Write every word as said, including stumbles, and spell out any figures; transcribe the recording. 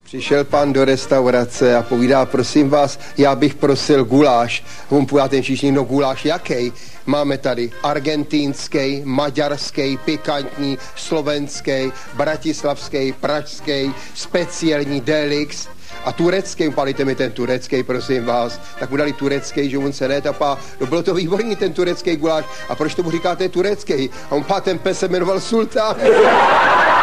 Přišel pán do restaurace a povídá, prosím vás, já bych prosil guláš. On povídá ten číšník, no guláš jaký? Máme tady argentínský, maďarský, pikantní, slovenský, bratislavský, pražský, speciální delix a turecký, palíte mi ten turecký, prosím vás. Tak mu dali turecký, že on se netapá. No bylo to výborný ten turecký guláš. A proč tomu říkáte turecký? A on pá ten pes se jmenoval Sultán.